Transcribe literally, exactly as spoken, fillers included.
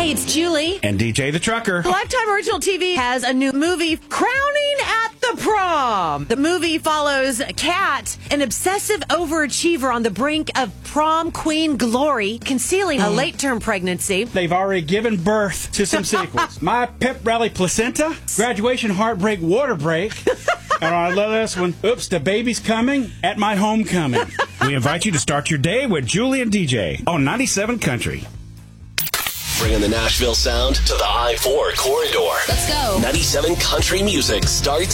Hey, it's Julie. And D J the Trucker. Lifetime Original T V has a new movie, Crowning at the Prom. The movie follows Kat, an obsessive overachiever on the brink of prom queen glory, concealing a late-term pregnancy. They've already given birth to some sequels. My pep rally placenta, graduation heartbreak water break, and I love this one. Oops, the baby's coming at my homecoming. We invite you to start your day with Julie and D J on ninety-seven Country. Bringing the Nashville sound to the I four corridor. Let's go. ninety-seven Country Music starts